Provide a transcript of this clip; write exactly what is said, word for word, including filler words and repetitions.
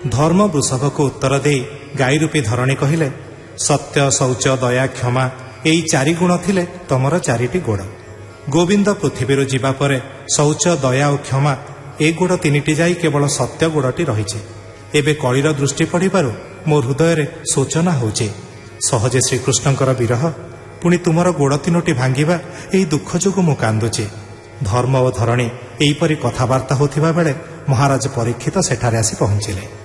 ଧର୍ମ ବୃଷଭକୁ ଉତ୍ତର ଦେଇ ଗାଈ ରୂପୀ ଧରଣୀ କହିଲେ, ସତ୍ୟ, ଶୌଚ, ଦୟା, କ୍ଷମା ଏଇ ଚାରି ଗୁଣ ଥିଲେ ତମର ଚାରିଟି ଗୋଡ଼। ଗୋବିନ୍ଦ ପୃଥିବୀରୁ ଯିବା ପରେ ଶୌଚ, ଦୟା ଓ କ୍ଷମା ଏ ଗୋଡ଼ ତିନିଟି ଯାଇ କେବଳ ସତ୍ୟ ଗୋଡ଼ଟି ରହିଛି। ଏବେ କଳିର ଦୃଷ୍ଟି ପଡ଼ିବାରୁ ମୋ ହୃଦୟରେ ଶୋଚନା ହେଉଛି। ସହଜେ ଶ୍ରୀକୃଷ୍ଣଙ୍କର ବିରହ, ପୁଣି ତୁମର ଗୋଡ଼ ତିନୋଟି ଭାଙ୍ଗିବା, ଏହି ଦୁଃଖ ଯୋଗୁଁ ମୁଁ କାନ୍ଦୁଛି। ଧର୍ମ ଓ ଧରଣୀ ଏହିପରି କଥାବାର୍ତ୍ତା ହେଉଥିବା ବେଳେ ମହାରାଜ ପରୀକ୍ଷିତ ସେଠାରେ ଆସି ପହଞ୍ଚିଲେ।